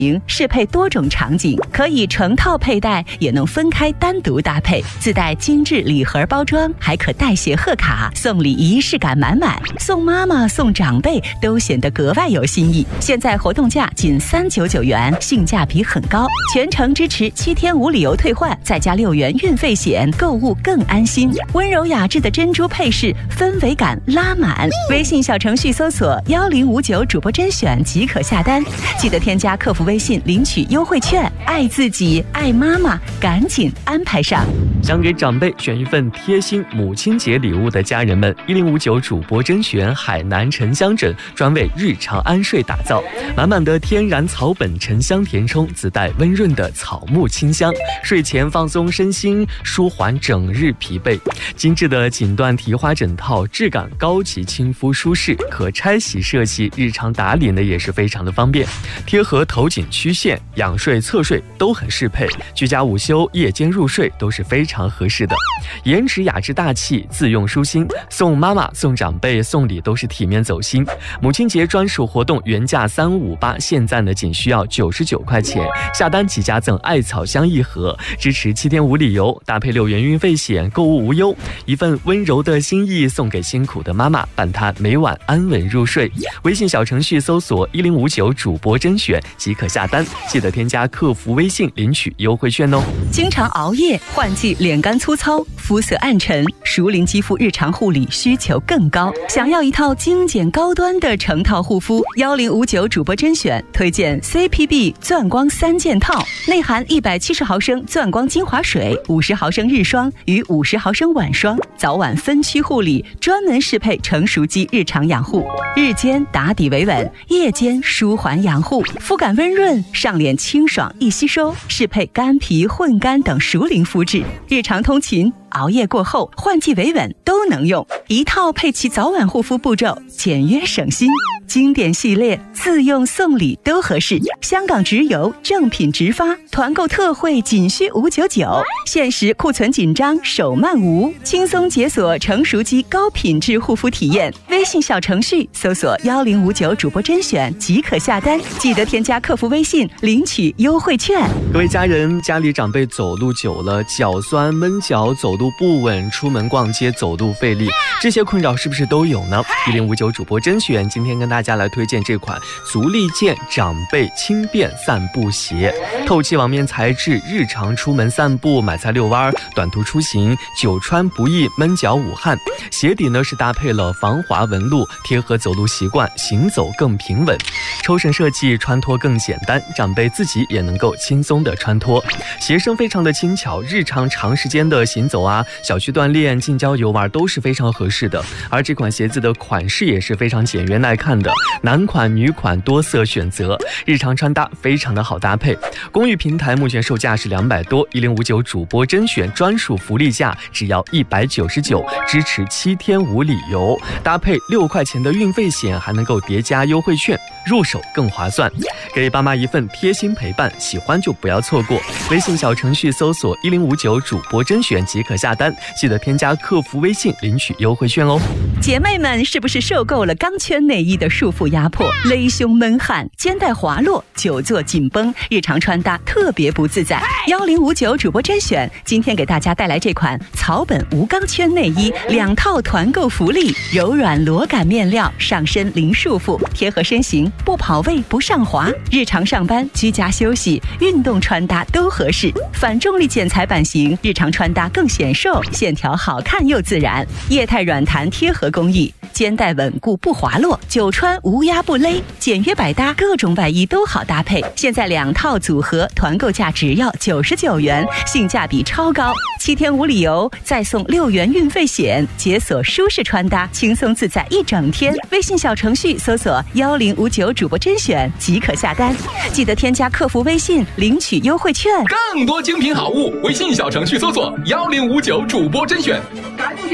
适配多种场景，可以成套佩戴，也能分开单独搭配。自带精致礼盒包装，还可代写贺卡，送礼仪式感满满，送妈妈送长辈都显得格外有新意。现在活动价仅399元，性价比很高，全程支持7天无理由退换，再加6元运费险，购物更安心。温柔雅致的珍珠配饰，氛围感拉满。微信小程序搜索1059主播甄选即可下单，记得添加客服微信领取优惠券。爱自己，爱妈妈，赶紧安排上。 想给长辈选一份贴心母亲节礼物的家人们，1059主播甄选海南沉香枕专为日常安睡打造，满满的天然草本沉香填充，自带温润的草木清香，睡前放松身心，舒缓整日疲惫。精致的锦缎提花枕套，质感高级亲肤舒适，可拆洗设计，日常打理呢也是非常的方便，贴合头颈曲线，仰睡侧睡都很适配，居家午休夜间入睡都是非常合适的。颜值雅致大气，自用舒心，送妈妈送长辈送礼都是体面走心。母亲节专属活动原价358，现在呢仅需要99块钱，下单即加赠艾草香1盒，支持7天无理由，搭配6元运费险，购物无忧。一份温柔的心意送给辛苦的妈妈，伴她每晚安稳入睡。微信小程序搜索1059主播甄选即可下单，记得添加客服微信领取优惠券哦。 经常熬夜、换季脸干粗糙、肤色暗沉，熟龄肌肤日常护理需求更高，想要一套精简高端的成套护肤，1059主播甄选推荐 CPB 钻光3件套，内含170毫升钻光精华水、50毫升日霜与50毫升晚霜，早晚分区护理，专门适配成熟肌日常养护，日间打底维稳，夜间舒缓养护，肤感温润，上脸清爽易吸收，适配干皮、混干等熟龄肤质，日常通勤、熬夜过后、换季维稳都能用，一套配齐早晚护肤步骤，简约省心。经典系列自用送礼都合适，香港直邮，正品直发，团购特惠仅需599，限时库存紧张，手慢无，轻松解锁成熟肌高品质护肤体验。微信小程序搜索1059主播甄选即可下单，记得添加客服微信领取优惠券。 各位家人，家里长辈走路久了，脚酸闷脚，走路不稳，出门逛街走路费力，这些困扰是不是都有呢？1059主播甄选今天跟大家来推荐这款足力健长辈轻便散步鞋，透气网面材质，日常出门散步、买菜遛弯、短途出行久穿不易，闷脚捂汗。鞋底呢是搭配了防滑纹路，贴合走路习惯，行走更平稳。抽绳设计，穿脱更简单，长辈自己也能够轻松的穿脱。鞋身非常的轻巧，日常长时间的行走啊、小区锻炼、近郊游玩都是非常合适的。而这款鞋子的款式也是非常简约耐看的，男款女款多色选择，日常穿搭非常的好搭配。公寓平台目前售价是200多，1059主播甄选专属福利价只要199，支持7天无理由，搭配6块钱的运费险，还能够叠加优惠券，入手更划算。给爸妈一份贴心陪伴，喜欢就不要错过。微信小程序搜索1059主播甄选即可下单，记得添加客服微信领取优惠券哦。 姐妹们，是不是受够了钢圈内衣的束缚压迫，勒胸闷汗，肩带滑落，久坐紧绷，日常穿搭特别不自在？1059主播甄选今天给大家带来这款草本无钢圈内衣2套团购福利，柔软裸感面料，上身零束缚，贴合身形，不跑位不上滑，日常上班、居家休息、运动穿搭都合适。反重力剪裁版型，日常穿搭更显瘦，线条好看又自然。液态软弹贴合工艺，肩带稳固不滑落，久穿无压不勒，简约百搭，各种外衣都好搭配。现在2套组合团购价只要99元，性价比超高。7天无理由，再送6元运费险，解锁舒适穿搭，轻松自在一整天。微信小程序搜索1059主播甄选即可下单，记得添加客服微信领取优惠券。 更多精品好物，微信小程序搜索1059主播甄选。